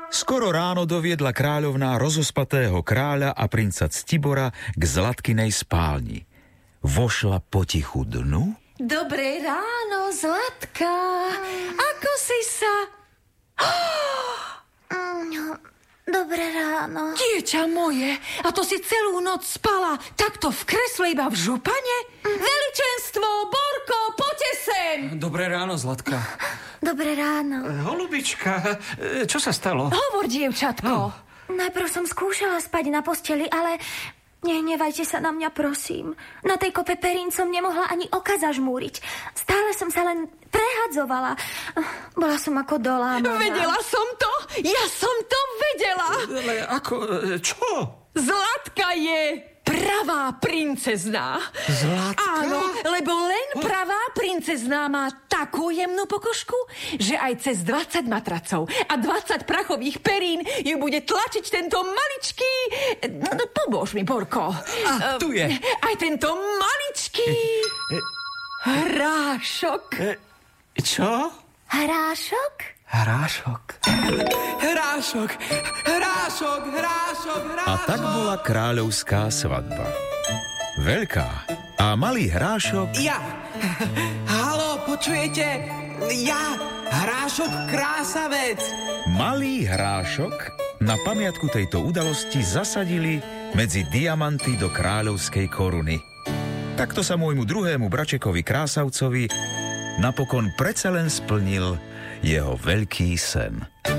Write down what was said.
Skoro ráno doviedla kráľovná rozospatého kráľa a princa Ctibora k Zlatkinej spálni. Vošla potichu dnu. Dobré ráno, Zlatka. Ako si sa... Dobré ráno. Dieťa moje, a to si celú noc spala takto v kresle iba v župane? Veličenstvo, Borko, poďte sem! Dobré ráno, Zlatka. Dobré ráno. Holubička, čo sa stalo? Hovor, dievčatko. Najprv som skúšala spať na posteli, ale nehnevajte sa na mňa, prosím. Na tej kope perín som nemohla ani oka zažmúriť. Stále som sa len prehadzovala. Bola som ako dolámaná. Vedela som to! Ja som to vedela! Ale ako, čo? Zlatka je pravá princezná. Zlatka? Áno, lebo len pravá princezná má takú jemnú pokožku, že aj cez 20 matracov a 20 prachových perín ju bude tlačiť tento maličký... Pomôž mi, Borko. A, tu je. Aj tento maličký... hrášok. Čo? Hrášok? Hrášok. Hrášok, hrášok, hrášok, hrášok. A tak bola kráľovská svadba. Veľká. A malý hrášok... Ja. Haló, počujete? Ja, hrášok krásavec. Malý hrášok na pamiatku tejto udalosti zasadili medzi diamanty do kráľovskej koruny. Takto sa môjmu druhému bračekovi Krásavcovi napokon predsa len splnil jeho veľký sen.